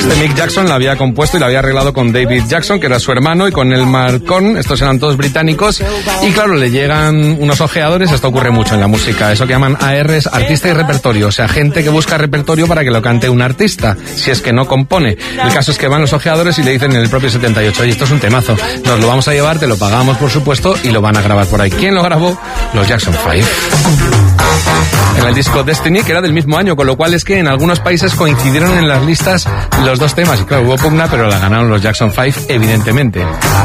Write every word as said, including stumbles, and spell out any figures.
Este Mick Jackson la había compuesto y la había arreglado con David Jackson, que era su hermano, y con Elmer Cohn. Estos eran todos británicos. Y claro, le llegan unos ojeadores. Esto ocurre mucho en la música. Eso que llaman A Rs, artista y repertorio. O sea, gente que busca repertorio para que lo cante un artista, si es que no compone. El caso es que van los ojeadores y le dicen en el propio setenta y ocho, oye, esto es un temazo, nos lo vamos a llevar, te lo pagamos por supuesto, y lo van a grabar por ahí. ¿Quién lo grabó? Los Jackson Five. En el disco Destiny, que era del mismo año, con lo cual es que en algunos países coincidieron en las listas los dos temas. Y claro, hubo pugna, pero la ganaron los Jackson Five, evidentemente.